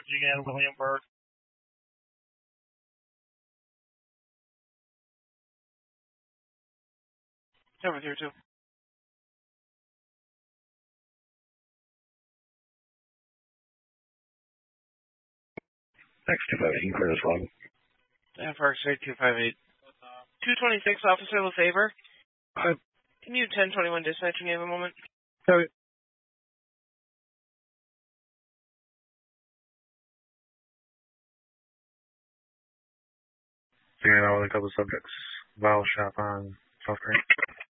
again, Williamburg. 732. Next 258, clear this one. And Park Street 258. 226, Officer LaFavor. Hi. Can you 1021 dispatch me have a moment? Sorry. Figuring out with a couple of subjects. Vial shop on South Green.